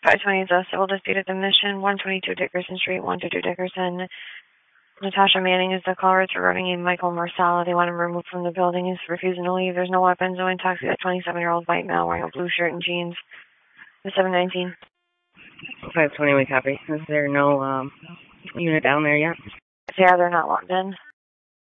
520 is a civil dispute at the Mission, 122 Dickerson Street, 122 Dickerson. Natasha Manning is the caller. It's regarding a Michael Marsala. They want him removed from the building. He's refusing to leave. There's no weapons, no intoxicated 27-year-old white male wearing a blue shirt and jeans. The 719. 520, we copy. Is there no unit down there yet? Yeah, they're not logged in.